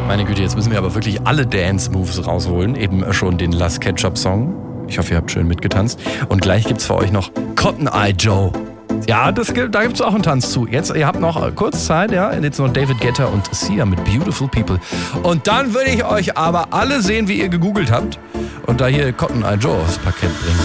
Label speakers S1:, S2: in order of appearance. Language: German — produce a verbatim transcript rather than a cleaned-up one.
S1: Meine Güte, jetzt müssen wir aber wirklich alle Dance-Moves rausholen. Eben schon den Last Ketchup-Song. Ich hoffe, ihr habt schön mitgetanzt. Und gleich gibt's für euch noch Cotton Eye Joe. Ja, das, da gibt's auch einen Tanz zu. Jetzt, ihr habt noch kurz Zeit, ja. Jetzt noch David Guetta und Sia mit Beautiful People. Und dann würde ich euch aber alle sehen, wie ihr gegoogelt habt. Und da hier Cotton Eye Joe aufs Parkett bringen.